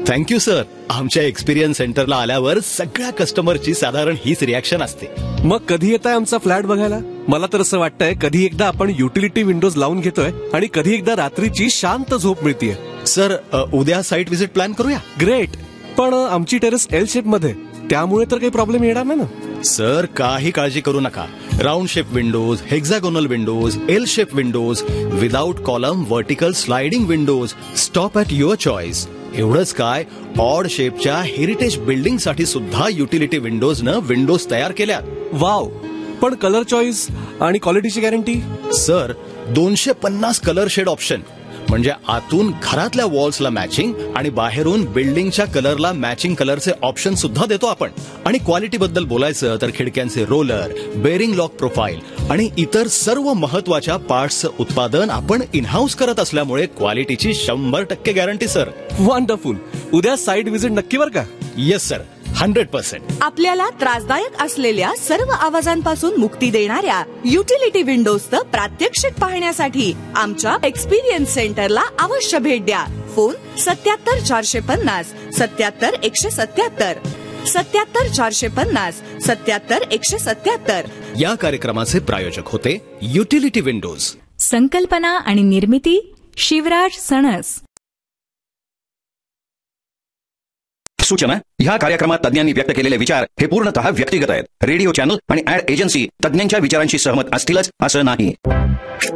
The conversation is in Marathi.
Thank you sir. आमच्या एक्सपिरियन्स सेंटरला आल्यावर सगळ्या कस्टमरची साधारण हीच रिॲक्शन असते. मग कधी येताय आमचा फ्लॅट बघायला? मला तर असं वाटतंय कधी एकदा आपण युटिलिटी विंडोज लावून घेतोय आणि कधी एकदा रात्रीची शांत झोप मिळतीये. सर उद्या साईट व्हिजिट प्लॅन करूया. ग्रेट. पण आमची टेरेस एल शेप मध्ये, त्यामुळे तर काही प्रॉब्लेम येणार नाही ना? सर काही काळजी करू नका. Round shape Windows, hexagonal Windows, L shape Windows, without column vertical sliding Windows, stop at your choice. एवढंच काय, ऑड शेपच्या हेरिटेज बिल्डिंग साठी सुद्धा युटिलिटी विंडोजनं विंडोज तयार केल्या. वाव. पण कलर चॉईस आणि क्वालिटीची guarantee? Sir 250 colour shade option, म्हणजे आतून घरातल्या वॉल्सला मॅचिंग आणि बाहेरून बिल्डिंगच्या कलरला मॅचिंग कलरचे ऑप्शन सुद्धा देतो आपण. आणि क्वालिटी बद्दल बोलायचं तर खिडक्यांचे रोलर, बेरिंग लॉक प्रोफाईल आणि इतर सर्व महत्वाच्या पार्ट्सचं उत्पादन आपण इनहाऊस करत असल्यामुळे क्वालिटीची 100% गॅरंटी सर. वंडरफुल. उद्या साईट व्हिजिट नक्की बरं का? Yes sir, 100%. आपल्याला त्रासदायक असलेल्या सर्व आवाजांपासून मुक्ती देणाऱ्या युटिलिटी विंडोजचं प्रात्यक्षिक पाहण्यासाठी आमच्या एक्सपिरियन्स सेंटरला अवश्य भेट द्या. फोन 77 450 77 177 77 450 77 177. या कार्यक्रमाचे प्रायोजक होते युटिलिटी विंडोज. संकल्पना आणि निर्मिती शिवराज सणस. सूचना: ह्या कार्यक्रमात तज्ञांनी व्यक्त केलेले विचार हे पूर्णतः व्यक्तिगत आहेत. रेडिओ चॅनल आणि ऍड एजन्सी तज्ञांच्या विचारांशी सहमत असतीलच असं नाही.